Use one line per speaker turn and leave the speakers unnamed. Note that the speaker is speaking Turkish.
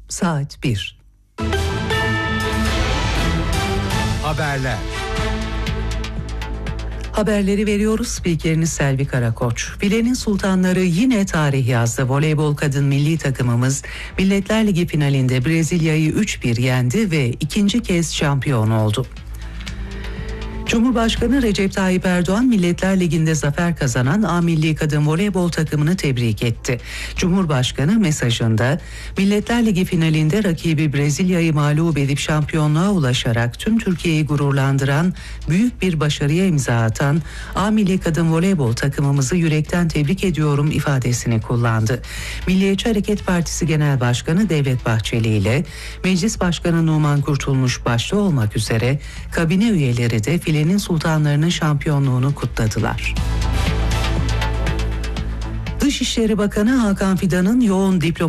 saat 1.
Haberler.
Haberleri veriyoruz. Spikeriniz Selvi Karakoç. Filenin sultanları yine tarih yazdı. Voleybol kadın milli takımımız Milletler Ligi finalinde Brezilya'yı 3-1 yendi ve ikinci kez şampiyon oldu. Cumhurbaşkanı Recep Tayyip Erdoğan Milletler Ligi'nde zafer kazanan A Milli Kadın Voleybol takımını tebrik etti. Cumhurbaşkanı mesajında Milletler Ligi finalinde rakibi Brezilya'yı mağlup edip şampiyonluğa ulaşarak tüm Türkiye'yi gururlandıran büyük bir başarıya imza atan A Milli Kadın Voleybol takımımızı yürekten tebrik ediyorum ifadesini kullandı. Milliyetçi Hareket Partisi Genel Başkanı Devlet Bahçeli ile Meclis Başkanı Numan Kurtulmuş başta olmak üzere kabine üyeleri de filenin sultanlarının şampiyonluğunu kutladılar. Dışişleri Bakanı Hakan Fidan'ın yoğun